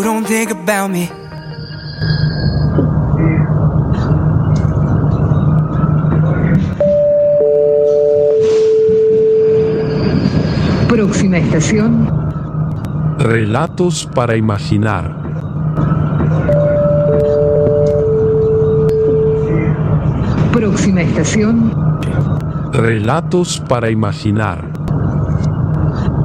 Don't think about me. Próxima estación. Relatos para imaginar. Próxima estación. Relatos para imaginar.